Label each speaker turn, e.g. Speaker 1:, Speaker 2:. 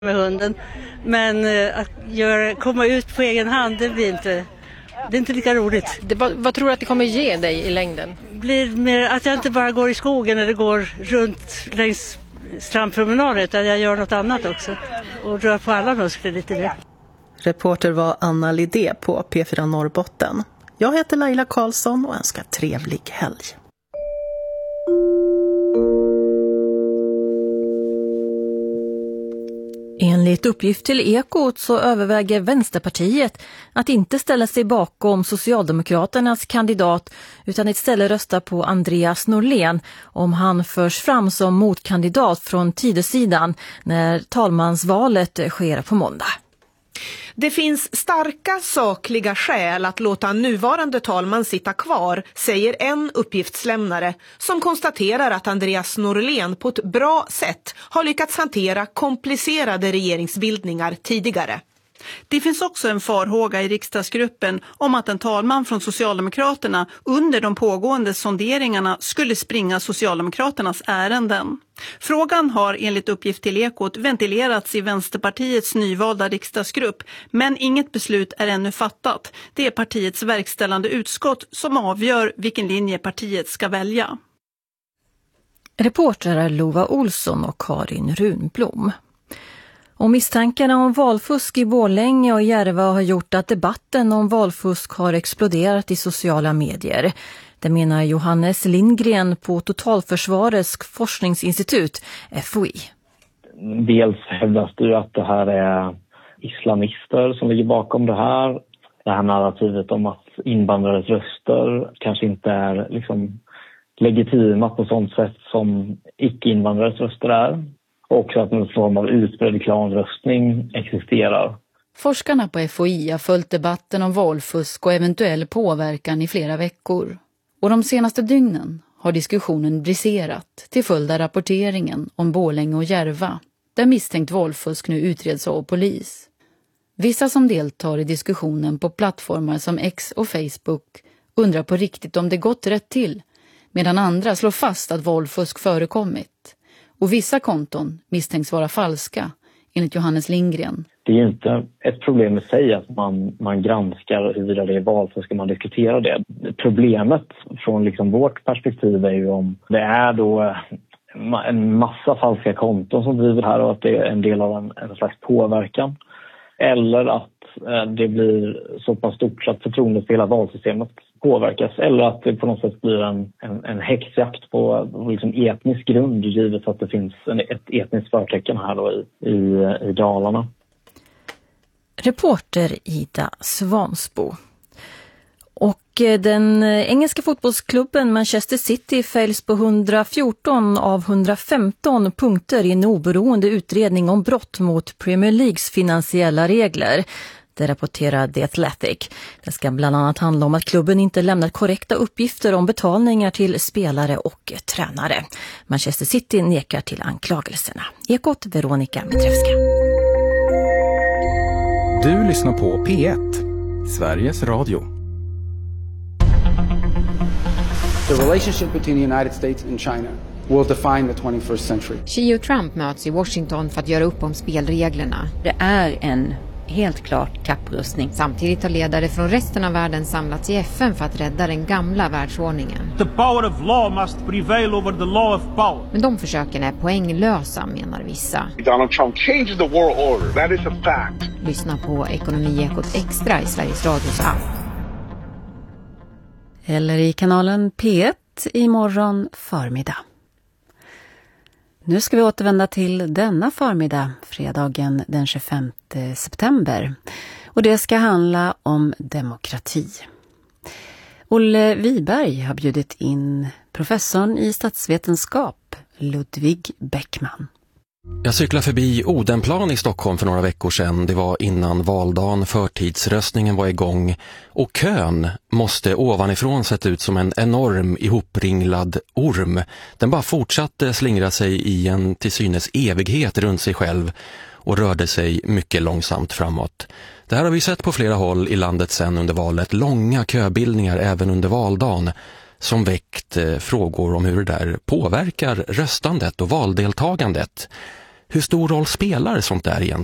Speaker 1: med hunden. Men att komma ut på egen hand, det är inte lika roligt.
Speaker 2: Vad tror du att det kommer ge dig i längden?
Speaker 1: Det blir mer att jag inte bara går i skogen eller går runt längs strandpromenader, utan jag gör något annat också. Och rör på alla muskler lite mer.
Speaker 3: Reporter var Anna Lidé på P4 Norrbotten. Jag heter Laila Karlsson och önskar trevlig helg. Enligt uppgift till Ekot så överväger Vänsterpartiet att inte ställa sig bakom Socialdemokraternas kandidat utan istället rösta på Andreas Norlén om han förs fram som motkandidat från Tidösidan när talmansvalet sker på måndag.
Speaker 4: Det finns starka sakliga skäl att låta nuvarande talman sitta kvar, säger en uppgiftslämnare som konstaterar att Andreas Norlén på ett bra sätt har lyckats hantera komplicerade regeringsbildningar tidigare.
Speaker 5: Det finns också en farhåga i riksdagsgruppen om att en talman från Socialdemokraterna under de pågående sonderingarna skulle springa Socialdemokraternas ärenden. Frågan har enligt uppgift till Ekot ventilerats i Vänsterpartiets nyvalda riksdagsgrupp, men inget beslut är ännu fattat. Det är partiets verkställande utskott som avgör vilken linje partiet ska välja.
Speaker 3: Reportrar Lova Olsson och Karin Runblom. Och misstankarna om valfusk i Borlänge och Järva har gjort att debatten om valfusk har exploderat i sociala medier. Det menar Johannes Lindgren på Totalförsvarets forskningsinstitut, FOI.
Speaker 6: Dels hävdas det att det här är islamister som ligger bakom det här. Det här narrativet om att invandrares röster kanske inte är legitima på sånt sätt som icke-invandrares röster är. Och också att någon form av utbredd klanröstning existerar.
Speaker 7: Forskarna på FOI har följt debatten om valfusk och eventuell påverkan i flera veckor. Och de senaste dygnen har diskussionen briserat till följd av rapporteringen om Borlänge och Järva, där misstänkt valfusk nu utreds av polis. Vissa som deltar i diskussionen på plattformar som X och Facebook undrar på riktigt om det gått rätt till, medan andra slår fast att valfusk förekommit. Och vissa konton misstänks vara falska, enligt Johannes Lindgren.
Speaker 6: Det är ju inte ett problem i sig att man granskar huruvida det är valfusk, man diskuterar det. Problemet från vårt perspektiv är ju om det är då en massa falska konton som driver här och att det är en del av en slags påverkan. Eller att det blir så pass stort att förtroendet för hela valsystemet påverkas. Eller att det på något sätt blir en häxjakt på etnisk grund, givet att det finns ett etniskt förtecken här då i Dalarna.
Speaker 3: Reporter Ida Svansbo. Och den engelska fotbollsklubben Manchester City fälls på 114 av 115 punkter i en oberoende utredning om brott mot Premier Leagues finansiella regler. Det rapporterar The Athletic. Det ska bland annat handla om att klubben inte lämnat korrekta uppgifter om betalningar till spelare och tränare. Manchester City nekar till anklagelserna. Ekot Veronica Mitrevska.
Speaker 8: Du lyssnar på P1, Sveriges Radio.
Speaker 9: The relationship between the United States and China will define the 21st century.
Speaker 10: Xi och Trump möts i Washington för att göra upp om spelreglerna.
Speaker 11: Det är en helt klart kapprustning.
Speaker 10: Samtidigt har ledare från resten av världen samlats i FN för att rädda den gamla världsordningen.
Speaker 12: The power of law must prevail over the law of power.
Speaker 10: Men de försöken är poänglösa, menar vissa.
Speaker 13: Donald Trump changed the world order. That is a fact.
Speaker 10: Lyssna på Ekonomiekot Extra i Sveriges Radios app.
Speaker 11: Eller i kanalen P1 imorgon förmiddag. Nu ska vi återvända till denna förmiddag, fredagen den 25 september. Och det ska handla om demokrati. Olle Wiberg har bjudit in professorn i statsvetenskap, Ludvig Bäckman.
Speaker 14: Jag cyklade förbi Odenplan i Stockholm för några veckor sedan. Det var innan valdagen, förtidsröstningen var igång. Och kön måste ovanifrån sett ut som en enorm ihopringlad orm. Den bara fortsatte slingra sig i en till synes evighet runt sig själv och rörde sig mycket långsamt framåt. Det här har vi sett på flera håll i landet sedan under valet. Långa köbildningar även under valdagen som väckt frågor om hur det där påverkar röstandet och valdeltagandet. Hur stor roll spelar sånt där egentligen?